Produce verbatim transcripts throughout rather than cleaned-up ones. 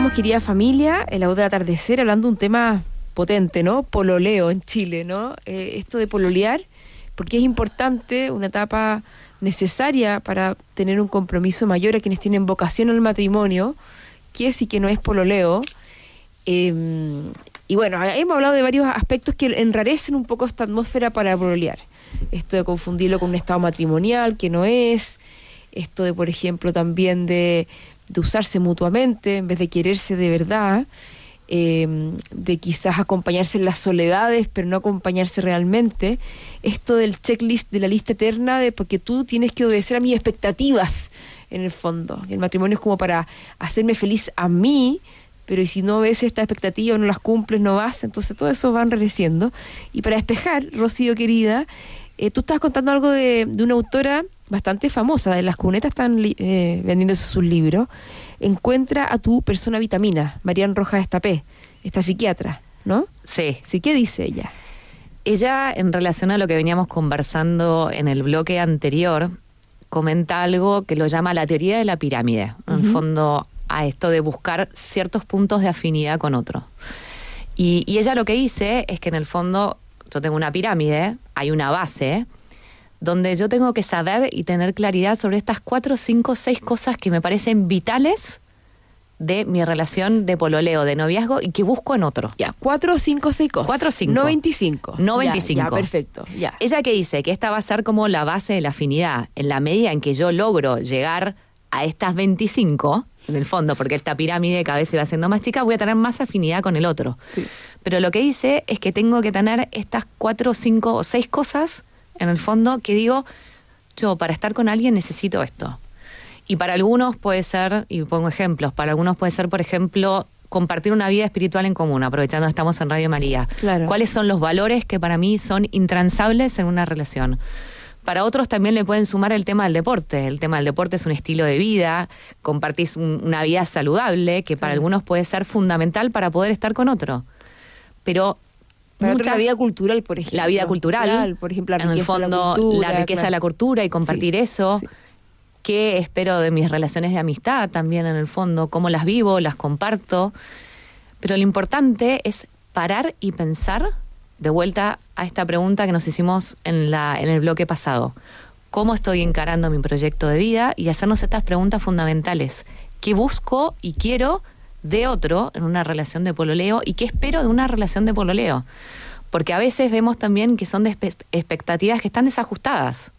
Estamos, querida familia, en la voz del atardecer, hablando de un tema potente, ¿no? Pololeo en Chile, ¿no? Eh, esto de pololear, porque es importante, una etapa necesaria para tener un compromiso mayor a quienes tienen vocación al matrimonio, qué es y qué no es pololeo. Eh, y bueno, hemos hablado de varios aspectos que enrarecen un poco esta atmósfera para pololear. Esto de confundirlo con un estado matrimonial, que no es. Esto de, por ejemplo, también de, de usarse mutuamente en vez de quererse de verdad. Eh, de quizás acompañarse en las soledades, pero no acompañarse realmente. Esto del checklist de la lista eterna, de porque tú tienes que obedecer a mis expectativas, en el fondo. Y el matrimonio es como para hacerme feliz a mí, pero y si no ves esta expectativa o no las cumples, no vas, entonces todo eso va enrareciendo. Y para despejar, Rocío querida, eh, tú estabas contando algo de, de una autora bastante famosa, de las cunetas están eh, vendiéndose sus libros. Encuentra a tu persona vitamina, Marian Rojas Estapé, esta psiquiatra, ¿no? Sí. Sí, ¿qué dice ella? Ella, en relación a lo que veníamos conversando en el bloque anterior, comenta algo que lo llama la teoría de la pirámide. En el uh-huh. fondo, a esto de buscar ciertos puntos de afinidad con otro. Y, y ella lo que dice es que en el fondo, yo tengo una pirámide, hay una base, donde yo tengo que saber y tener claridad sobre estas cuatro, cinco, seis cosas que me parecen vitales de mi relación de pololeo, de noviazgo, y que busco en otro. Ya, cuatro, cinco, seis cosas. Cuatro, cinco. No veinticinco. No veinticinco. Ya, ya, perfecto. Ya. Ella que dice que esta va a ser como la base de la afinidad. En la medida en que yo logro llegar a estas veinticinco, en el fondo, porque esta pirámide cada vez se va haciendo más chica, voy a tener más afinidad con el otro. Sí. Pero lo que dice es que tengo que tener estas cuatro, cinco o seis cosas, en el fondo, que digo, yo para estar con alguien necesito esto. Y para algunos puede ser, y pongo ejemplos, para algunos puede ser, por ejemplo, compartir una vida espiritual en común, aprovechando que estamos en Radio María. Claro. ¿Cuáles son los valores que para mí son intransables en una relación? Para otros también le pueden sumar el tema del deporte. El tema del deporte es un estilo de vida, compartís un, una vida saludable, que para claro. algunos puede ser fundamental para poder estar con otro. Pero para muchas, la vida cultural, por ejemplo. La vida cultural, claro, por ejemplo, la en el fondo, de la, cultura, la riqueza claro. de la cultura y compartir sí, eso. Sí. ¿Qué espero de mis relaciones de amistad también, en el fondo? ¿Cómo las vivo? ¿Las comparto? Pero lo importante es parar y pensar, de vuelta a esta pregunta que nos hicimos en, la, en el bloque pasado. ¿Cómo estoy encarando mi proyecto de vida? Y hacernos estas preguntas fundamentales. ¿Qué busco y quiero de otro en una relación de pololeo? ¿Y qué espero de una relación de pololeo? Porque a veces vemos también que son de expectativas que están desajustadas.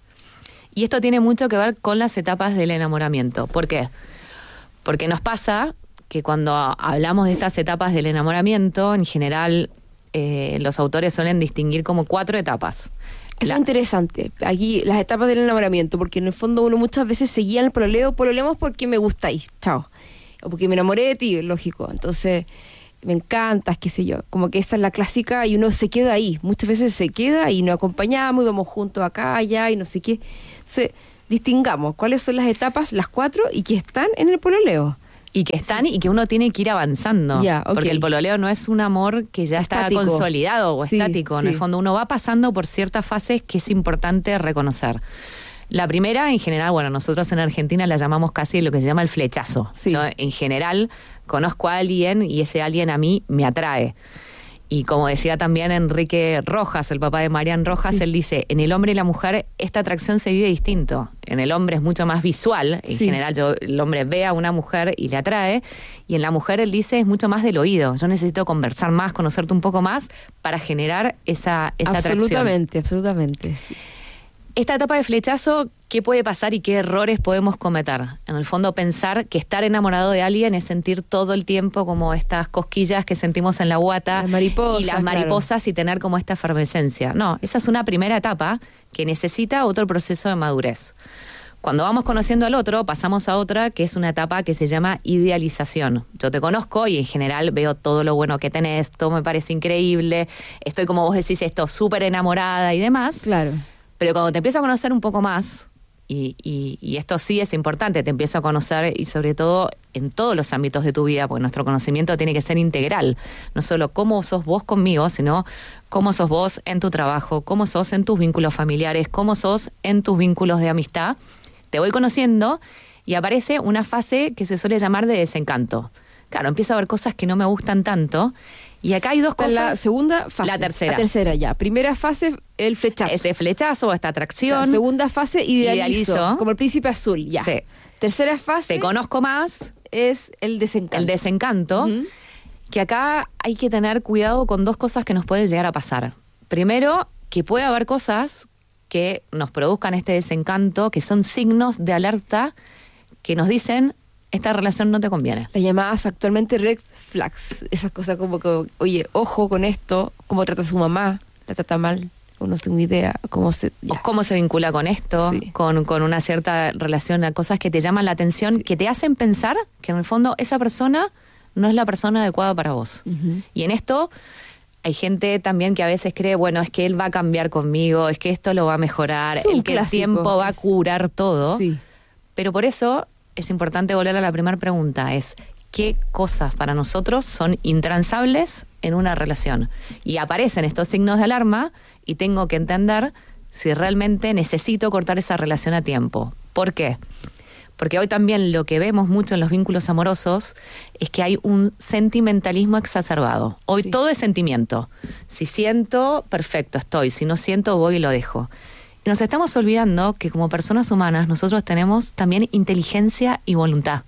Y esto tiene mucho que ver con las etapas del enamoramiento. ¿Por qué? Porque nos pasa que cuando hablamos de estas etapas del enamoramiento, en general eh, los autores suelen distinguir como cuatro etapas. Eso La... es interesante, aquí las etapas del enamoramiento, porque en el fondo uno muchas veces seguía en el pololeo, pololeamos porque me gustáis, chao. O porque me enamoré de ti, lógico. Entonces, me encantas, qué sé yo. Como que esa es la clásica y uno se queda ahí. Muchas veces se queda y nos acompañamos y vamos juntos acá, allá y no sé qué. Entonces, distingamos cuáles son las etapas, las cuatro, y que están en el pololeo. Y que están sí. y que uno tiene que ir avanzando. Ya, okay. Porque el pololeo no es un amor que ya estático. Está consolidado o sí, estático. En sí. el fondo uno va pasando por ciertas fases que es importante reconocer. La primera, en general, bueno, nosotros en Argentina la llamamos casi lo que se llama el flechazo. Sí. Yo, en general, conozco a alguien y ese alguien a mí me atrae. Y como decía también Enrique Rojas, el papá de Marian Rojas, sí. él dice, en el hombre y la mujer esta atracción se vive distinto. En el hombre es mucho más visual. En sí. general, yo, el hombre ve a una mujer y le atrae. Y en la mujer, él dice, es mucho más del oído. Yo necesito conversar más, conocerte un poco más para generar esa, esa atracción. Absolutamente, absolutamente, sí. Esta etapa de flechazo, ¿qué puede pasar y qué errores podemos cometer? En el fondo, pensar que estar enamorado de alguien es sentir todo el tiempo como estas cosquillas que sentimos en la guata las mariposas, y las mariposas claro. y tener como esta efervescencia. No, esa es una primera etapa que necesita otro proceso de madurez. Cuando vamos conociendo al otro, pasamos a otra que es una etapa que se llama idealización. Yo te conozco y en general veo todo lo bueno que tenés, todo me parece increíble, estoy como vos decís esto, súper enamorada y demás. Claro. Pero cuando te empiezo a conocer un poco más, y, y, y esto sí es importante, te empiezo a conocer y sobre todo en todos los ámbitos de tu vida, porque nuestro conocimiento tiene que ser integral. No solo cómo sos vos conmigo, sino cómo sos vos en tu trabajo, cómo sos en tus vínculos familiares, cómo sos en tus vínculos de amistad. Te voy conociendo y aparece una fase que se suele llamar de desencanto. claro, empiezo a ver cosas que no me gustan tanto. Y acá hay dos Está cosas. la segunda fase. La tercera. La tercera ya. Primera fase, el flechazo. Este flechazo, esta atracción. La segunda fase, idealizo, Idealizo. como el príncipe azul, ya. Sí. Tercera fase. Te conozco más. Es el desencanto. El desencanto. Ujú. Que acá hay que tener cuidado con dos cosas que nos pueden llegar a pasar. Primero, que puede haber cosas que nos produzcan este desencanto, que son signos de alerta que nos dicen, esta relación no te conviene. Las llamadas actualmente red flags. Esas cosas como que, oye, ojo con esto, cómo trata a su mamá, la trata mal, o no tengo idea, cómo se... O cómo se vincula con esto, Sí. con, con una cierta relación a cosas que te llaman la atención, Sí. que te hacen pensar que en el fondo esa persona no es la persona adecuada para vos. Ujú. Y en esto hay gente también que a veces cree, bueno, es que él va a cambiar conmigo, es que esto lo va a mejorar, Es un el que el clásico. tiempo va a Es- curar todo. Sí. Pero por eso es importante volver a la primera pregunta, es ¿qué cosas para nosotros son intransables en una relación? Y aparecen estos signos de alarma y tengo que entender si realmente necesito cortar esa relación a tiempo. ¿Por qué? Porque hoy también lo que vemos mucho en los vínculos amorosos es que hay un sentimentalismo exacerbado. Hoy Sí. todo es sentimiento. Si siento, perfecto, estoy. Si no siento, voy y lo dejo. Y nos estamos olvidando que como personas humanas nosotros tenemos también inteligencia y voluntad.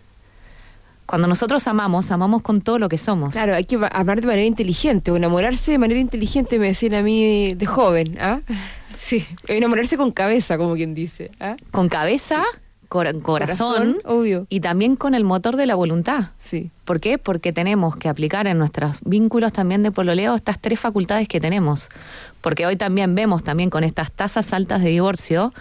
Cuando nosotros amamos, amamos con todo lo que somos. Claro, hay que va- amar de manera inteligente, o enamorarse de manera inteligente, me decían a mí de joven, ¿ah? Sí, enamorarse con cabeza, como quien dice, ¿ah? Con cabeza, cor- corazón, Corazón, obvio. y también con el motor de la voluntad. Sí. ¿Por qué? Porque tenemos que aplicar en nuestros vínculos también de pololeo estas tres facultades que tenemos. Porque hoy también vemos también con estas tasas altas de divorcio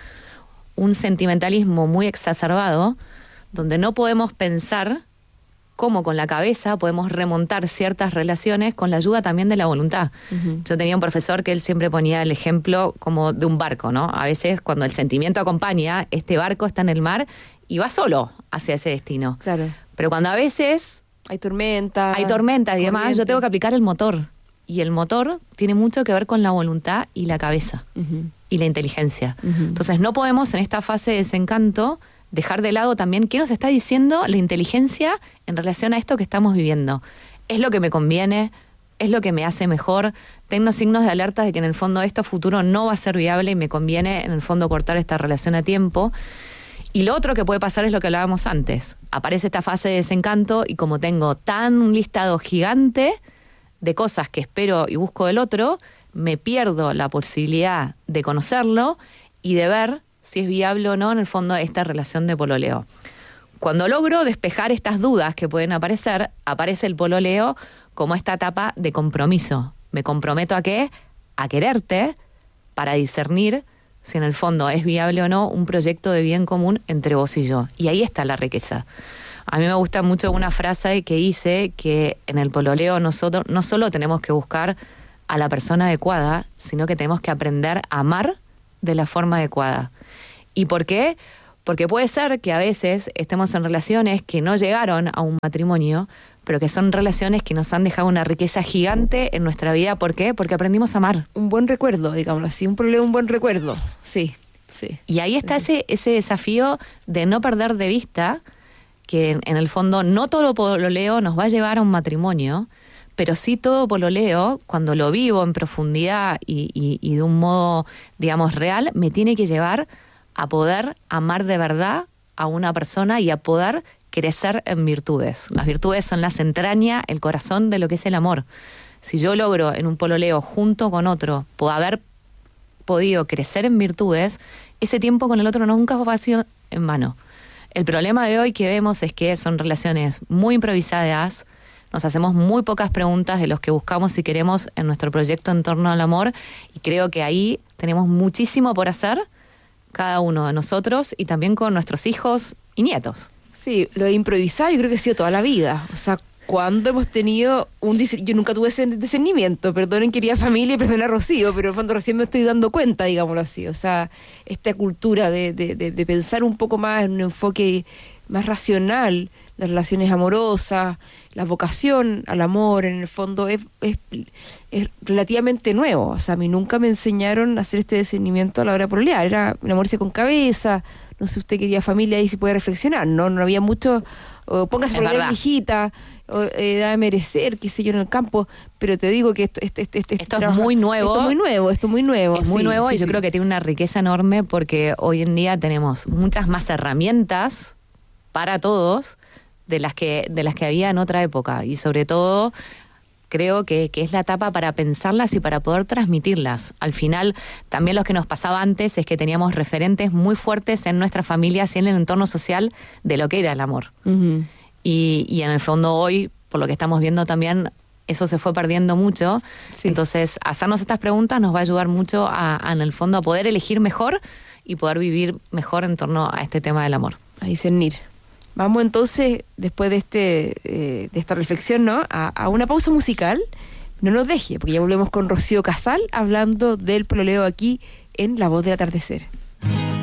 un sentimentalismo muy exacerbado donde no podemos pensar cómo con la cabeza podemos remontar ciertas relaciones con la ayuda también de la voluntad. Ujú. Yo tenía un profesor que él siempre ponía el ejemplo como de un barco, ¿no? A veces cuando el sentimiento acompaña, este barco está en el mar y va solo hacia ese destino. Claro. Pero cuando a veces Hay tormenta. hay tormenta y demás, yo corriente. tengo que aplicar el motor. Y el motor tiene mucho que ver con la voluntad y la cabeza Ujú. y la inteligencia. Ujú. Entonces no podemos en esta fase de desencanto dejar de lado también qué nos está diciendo la inteligencia en relación a esto que estamos viviendo. ¿Es lo que me conviene? ¿Es lo que me hace mejor? Tengo signos de alerta de que en el fondo esto futuro no va a ser viable y me conviene en el fondo cortar esta relación a tiempo. Y lo otro que puede pasar es lo que hablábamos antes. Aparece esta fase de desencanto y como tengo tan un listado gigante de cosas que espero y busco del otro, me pierdo la posibilidad de conocerlo y de ver si es viable o no en el fondo esta relación de pololeo. Cuando logro despejar estas dudas que pueden aparecer, aparece el pololeo como esta etapa de compromiso. ¿Me comprometo a qué? A quererte para discernir si en el fondo es viable o no un proyecto de bien común entre vos y yo. Y ahí está la riqueza. A mí me gusta mucho una frase que dice que en el pololeo nosotros no solo tenemos que buscar a la persona adecuada, sino que tenemos que aprender a amar de la forma adecuada. ¿Y por qué? Porque puede ser que a veces estemos en relaciones que no llegaron a un matrimonio, pero que son relaciones que nos han dejado una riqueza gigante en nuestra vida. ¿Por qué? Porque aprendimos a amar. Un buen recuerdo, digámoslo así. Un problema, un buen recuerdo. Sí, sí. Y ahí está ese, ese desafío de no perder de vista que en, en el fondo no todo pololeo nos va a llevar a un matrimonio, pero sí todo pololeo, cuando lo vivo en profundidad y, y, y de un modo, digamos, real, me tiene que llevar a poder amar de verdad a una persona y a poder crecer en virtudes. Las virtudes son las entrañas, el corazón de lo que es el amor. Si yo logro en un pololeo junto con otro poder haber podido crecer en virtudes, ese tiempo con el otro nunca va a ser en vano. El problema de hoy que vemos es que son relaciones muy improvisadas, nos hacemos muy pocas preguntas de los que buscamos y queremos en nuestro proyecto en torno al amor, y creo que ahí tenemos muchísimo por hacer, cada uno de nosotros y también con nuestros hijos y nietos. Sí, lo de improvisar yo creo que ha sido toda la vida. O sea, cuando hemos tenido un... dis- Yo nunca tuve ese discernimiento, perdonen querida familia y perdonen a Rocío, pero en el fondo recién me estoy dando cuenta, digámoslo así. O sea, esta cultura de, de, de, de pensar un poco más en un enfoque más racional, las relaciones amorosas, la vocación al amor, en el fondo es, es, es relativamente nuevo. O sea, a mí nunca me enseñaron a hacer este discernimiento a la hora de pololear. Era enamorarse con cabeza, no sé, usted quería familia y si puede reflexionar, ¿no? No había mucho o póngase por la hijita, o eh, da de merecer, qué sé yo, en el campo, pero te digo que esto, este, este, este, esto es muy nuevo. Esto es muy nuevo, esto es muy nuevo. Es muy sí, nuevo sí, y yo sí. creo que tiene una riqueza enorme porque hoy en día tenemos muchas más herramientas para todos de las que, de las que había en otra época, y sobre todo creo que, que es la etapa para pensarlas y para poder transmitirlas. Al final, también lo que nos pasaba antes es que teníamos referentes muy fuertes en nuestras familias y en el entorno social de lo que era el amor. Uh-huh. Y, y en el fondo hoy, por lo que estamos viendo también, eso se fue perdiendo mucho. Sí. Entonces, hacernos estas preguntas nos va a ayudar mucho a, a, en el fondo, a poder elegir mejor y poder vivir mejor en torno a este tema del amor. A discernir. Vamos entonces, después de este eh, de esta reflexión, ¿no?, a, a una pausa musical. No nos deje, porque ya volvemos con Rocío Casal hablando del pololeo aquí en La Voz del Atardecer.